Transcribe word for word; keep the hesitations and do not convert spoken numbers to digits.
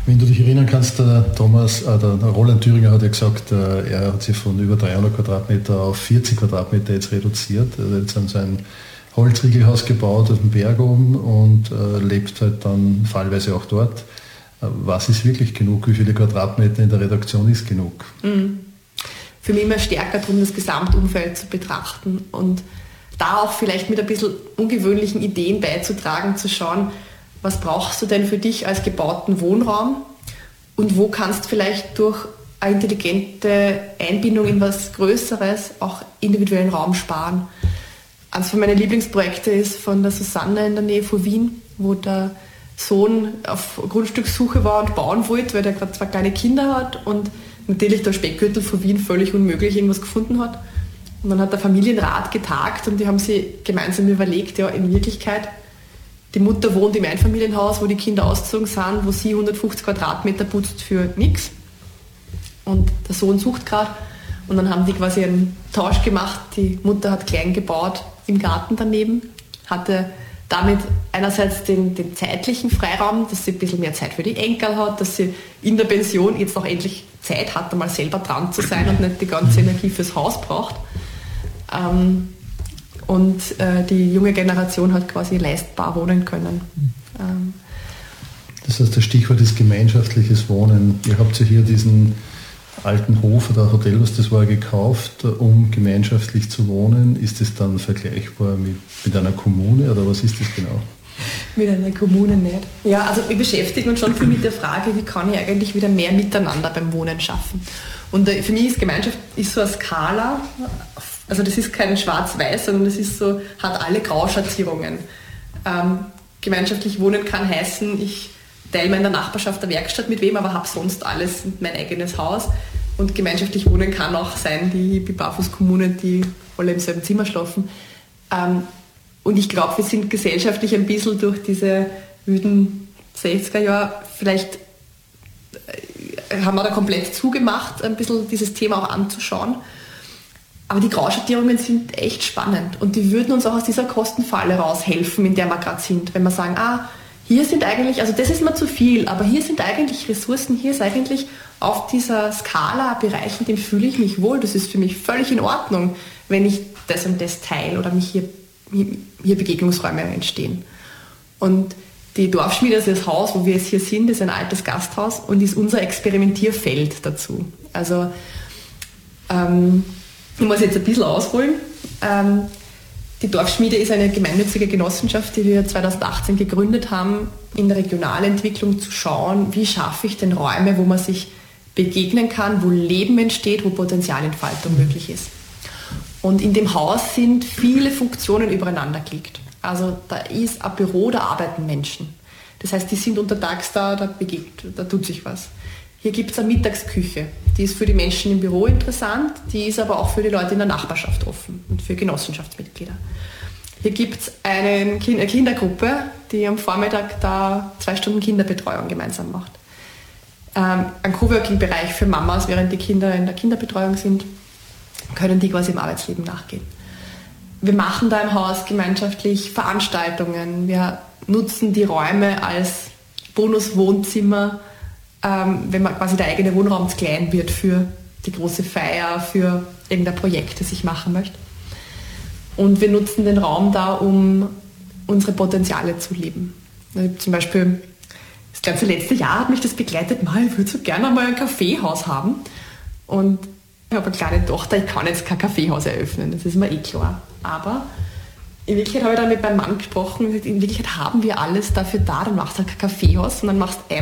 Wenn du dich erinnern kannst, der Thomas, äh, der, der Roland Thüringer hat ja gesagt, äh, er hat sich von über dreihundert Quadratmeter auf vierzig Quadratmeter jetzt reduziert. Er hat jetzt an sein Holzriegelhaus gebaut auf dem Berg oben und äh, lebt halt dann fallweise auch dort. Äh, was ist wirklich genug? Wie viele Quadratmeter in der Redaktion ist genug? Mhm. Für mich immer stärker darum, das Gesamtumfeld zu betrachten und da auch vielleicht mit ein bisschen ungewöhnlichen Ideen beizutragen, zu schauen, was brauchst du denn für dich als gebauten Wohnraum und wo kannst vielleicht durch eine intelligente Einbindung in was Größeres auch individuellen Raum sparen. Eines von meinen Lieblingsprojekten ist von der Susanne in der Nähe von Wien, wo der Sohn auf Grundstückssuche war und bauen wollte, weil der gerade zwei kleine Kinder hat und natürlich der Speckgürtel von Wien völlig unmöglich irgendwas gefunden hat. Und dann hat der Familienrat getagt und die haben sich gemeinsam überlegt, ja in Wirklichkeit, die Mutter wohnt im Einfamilienhaus, wo die Kinder ausgezogen sind, wo sie hundertfünfzig Quadratmeter putzt für nichts. Und der Sohn sucht gerade. Und dann haben die quasi einen Tausch gemacht. Die Mutter hat klein gebaut im Garten daneben, hatte damit einerseits den, den zeitlichen Freiraum, dass sie ein bisschen mehr Zeit für die Enkel hat, dass sie in der Pension jetzt auch endlich Zeit hat, einmal selber dran zu sein und nicht die ganze Energie fürs Haus braucht. Ähm, und äh, die junge Generation hat quasi leistbar wohnen können. Ähm, das heißt, das Stichwort ist gemeinschaftliches Wohnen. Ihr habt ja hier diesen alten Hof oder Hotel, was das war, gekauft, um gemeinschaftlich zu wohnen. Ist das dann vergleichbar mit, mit einer Kommune oder was ist das genau? Mit einer Kommune nicht. Ja, also wir beschäftigen uns schon viel mit der Frage, wie kann ich eigentlich wieder mehr Miteinander beim Wohnen schaffen. Und für mich ist Gemeinschaft ist so eine Skala, also das ist kein Schwarz-Weiß, sondern das ist so, hat alle Grauschattierungen. Ähm, gemeinschaftlich wohnen kann heißen, ich teile mir in der Nachbarschaft der Werkstatt mit wem, aber habe sonst alles mein eigenes Haus. Und gemeinschaftlich wohnen kann auch sein, die Hippie-Barfuß-Kommunen, die alle im selben Zimmer schlafen. Ähm, und ich glaube, wir sind gesellschaftlich ein bisschen durch diese wüden sechziger Jahre, vielleicht äh, haben wir da komplett zugemacht, ein bisschen dieses Thema auch anzuschauen. Aber die Grauschattierungen sind echt spannend und die würden uns auch aus dieser Kostenfalle raushelfen, in der wir gerade sind. Wenn wir sagen, ah, hier sind eigentlich, also das ist mir zu viel, aber hier sind eigentlich Ressourcen, hier ist eigentlich auf dieser Skala ein Bereich, in dem fühle ich mich wohl. Das ist für mich völlig in Ordnung, wenn ich das und das teile oder mich hier, hier Begegnungsräume entstehen. Und die Dorfschmiede, also das Haus, wo wir jetzt hier sind, ist ein altes Gasthaus und ist unser Experimentierfeld dazu. Also ähm, ich muss jetzt ein bisschen ausholen. Ähm, Die Dorfschmiede ist eine gemeinnützige Genossenschaft, die wir zweitausendachtzehn gegründet haben, in der Regionalentwicklung zu schauen, wie schaffe ich denn Räume, wo man sich begegnen kann, wo Leben entsteht, wo Potenzialentfaltung möglich ist. Und in dem Haus sind viele Funktionen übereinander gelegt. Also da ist ein Büro, da arbeiten Menschen. Das heißt, die sind untertags da, da, begegnet, da tut sich was. Hier gibt es eine Mittagsküche, die ist für die Menschen im Büro interessant, die ist aber auch für die Leute in der Nachbarschaft offen und für Genossenschaftsmitglieder. Hier gibt es eine Kindergruppe, die am Vormittag da zwei Stunden Kinderbetreuung gemeinsam macht. Ähm, ein Coworking-Bereich für Mamas, während die Kinder in der Kinderbetreuung sind, können die quasi im Arbeitsleben nachgehen. Wir machen da im Haus gemeinschaftlich Veranstaltungen, wir nutzen die Räume als Bonuswohnzimmer, Ähm, wenn man quasi der eigene Wohnraum zu klein wird für die große Feier, für irgendein Projekt, das ich machen möchte. Und wir nutzen den Raum da, um unsere Potenziale zu leben. Zum Beispiel, das ganze letzte Jahr hat mich das begleitet, mal, ich würde so gerne mal ein Kaffeehaus haben. Und ich habe eine kleine Tochter, ich kann jetzt kein Kaffeehaus eröffnen, das ist mir eh klar. Aber in Wirklichkeit habe ich dann mit meinem Mann gesprochen und gesagt, in Wirklichkeit haben wir alles dafür da, dann machst du halt kein Kaffeehaus, sondern machst